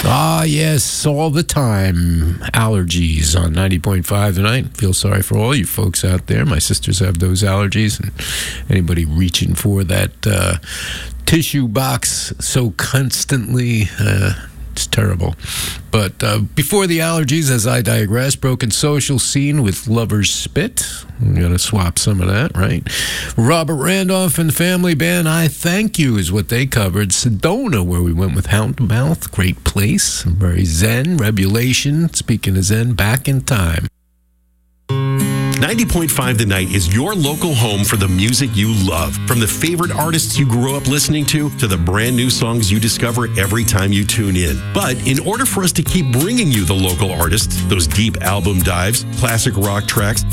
Ah, yes, all the time. Allergies on 90.5 tonight. Feel sorry for all you folks out there. My sisters have those allergies, and anybody reaching for that tissue box so constantly, it's terrible. But before the allergies, as I digress, Broken Social Scene with Lover's Spit. I'm going to swap some of that, right? Robert Randolph and Family Band, I Thank You is what they covered. Sedona, where we went with Houndmouth, great place, very zen. Rebulation, speaking of zen, Back in Time. 90.5 The Night is your local home for the music you love. From the favorite artists you grew up listening to the brand new songs you discover every time you tune in. But in order for us to keep bringing you the local artists, those deep album dives, classic rock tracks,